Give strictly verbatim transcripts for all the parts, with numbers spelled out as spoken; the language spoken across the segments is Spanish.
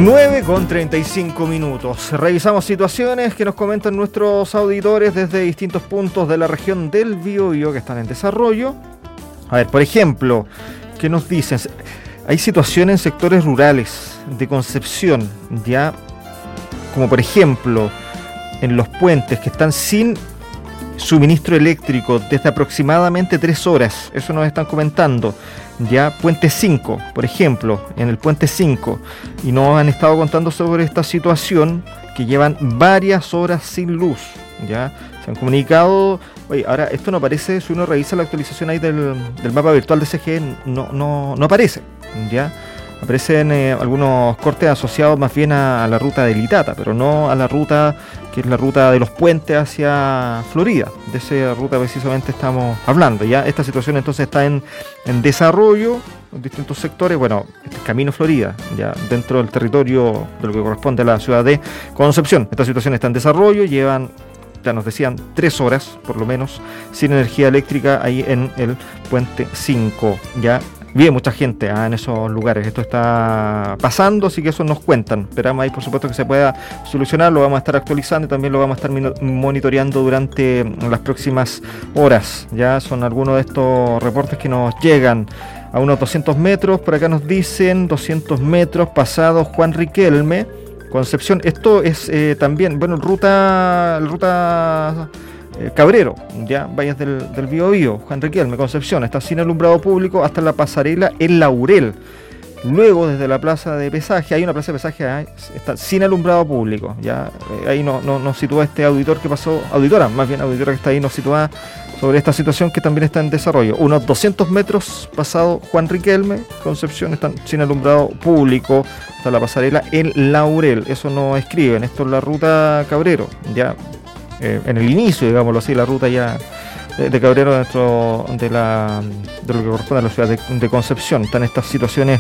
nueve con treinta y cinco minutos. Revisamos situaciones que nos comentan nuestros auditores desde distintos puntos de la región del Biobío que están en desarrollo. A ver, por ejemplo, ¿qué nos dicen? Hay situaciones en sectores rurales de Concepción, ya, como por ejemplo en los puentes que están sin suministro eléctrico desde aproximadamente tres horas. Eso nos están comentando. Ya, puente cinco, por ejemplo, en el puente cinco, y nos han estado contando sobre esta situación que llevan varias horas sin luz. Ya, se han comunicado. Oye, ahora esto no aparece, si uno revisa la actualización ahí del, del mapa virtual de C G E, no, no, no aparece. Ya, aparecen eh, algunos cortes asociados más bien a, a la ruta de Litata, pero no a la ruta que es la ruta de los puentes hacia Florida. De esa ruta precisamente estamos hablando. Ya esta situación entonces está en, en desarrollo en distintos sectores. Bueno, este es Camino Florida, ya dentro del territorio de lo que corresponde a la ciudad de Concepción. Esta situación está en desarrollo, llevan, ya nos decían, tres horas por lo menos sin energía eléctrica ahí en el puente cinco. Ya vive mucha gente ah, en esos lugares. Esto está pasando, así que eso nos cuentan. Esperamos ahí, por supuesto, que se pueda solucionar. Lo vamos a estar actualizando y también lo vamos a estar monitoreando durante las próximas horas. Ya son algunos de estos reportes que nos llegan a unos doscientos metros. Por acá nos dicen doscientos metros pasado Juan Riquelme, Concepción. Esto es eh, también, bueno, ruta, ruta Eh, Cabrero, ya, vallas del, del Biobío, Juan Riquelme, Concepción, está sin alumbrado público hasta la pasarela El Laurel. Luego, desde la plaza de pesaje, hay una plaza de pesaje, ¿eh? Está sin alumbrado público. Ya, eh, ahí nos no, no sitúa este auditor que pasó, auditora, más bien auditora que está ahí, nos sitúa sobre esta situación que también está en desarrollo. Unos doscientos metros pasado Juan Riquelme, Concepción, están sin alumbrado público hasta la pasarela El Laurel. Eso nos escriben, esto es la ruta Cabrero, ya. Eh, en el inicio, digámoslo así, la ruta ya de, de Cabrero dentro de, la, de lo que corresponde a la ciudad de, de Concepción. Están estas situaciones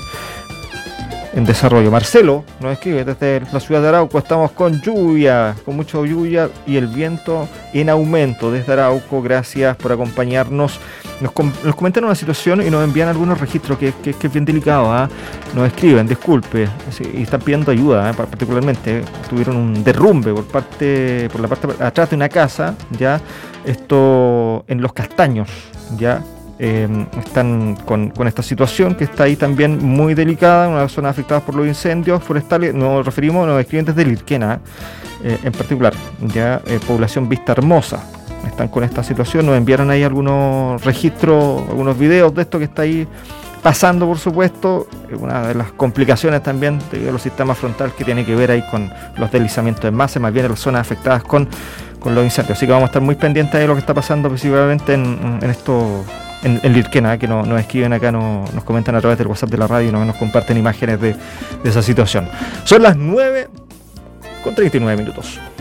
en desarrollo. Marcelo nos escribe desde la ciudad de Arauco: estamos con lluvia, con mucha lluvia y el viento en aumento desde Arauco. Gracias por acompañarnos. Nos, com- nos comentan una situación y nos envían algunos registros que, que, que es bien delicado. ¿eh? Nos escriben, disculpe, sí, y están pidiendo ayuda, ¿eh? particularmente. ¿eh? Tuvieron un derrumbe por parte por la parte atrás de una casa, ya, esto en Los Castaños, ya. Eh, están con, con esta situación que está ahí también muy delicada, una zona afectada por los incendios forestales. Nos referimos a los clientes de Lirquena, eh, en particular, ya, eh, población Vista Hermosa. Están con esta situación, nos enviaron ahí algunos registros, algunos videos de esto que está ahí pasando, por supuesto. Una de las complicaciones también de los sistemas frontales que tiene que ver ahí con los deslizamientos en masa, más bien en las zonas afectadas con, con los incendios. Así que vamos a estar muy pendientes de lo que está pasando principalmente en, en esto, en, en Lirquena, que no, nos escriben acá, no, nos comentan a través del WhatsApp de la radio y nos, nos comparten imágenes de, de esa situación. Son las nueve con treinta y nueve minutos.